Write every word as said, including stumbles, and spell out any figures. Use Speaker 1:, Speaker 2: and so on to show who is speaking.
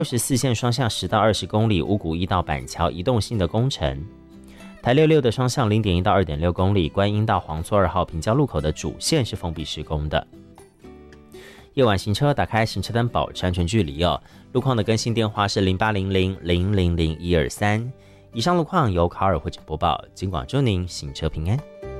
Speaker 1: 六十四线双向十到二十公里，五股一到板桥移动性的工程。台六六的双向零点一到二点六公里，观音到黄厝二号平交路口的主线是封闭施工的。夜晚行车打开行车灯，保持安全距离哦。路况的更新电话是零八零零零零零一二三。以上路况由卡尔会诊播报，尽管祝您行车平安。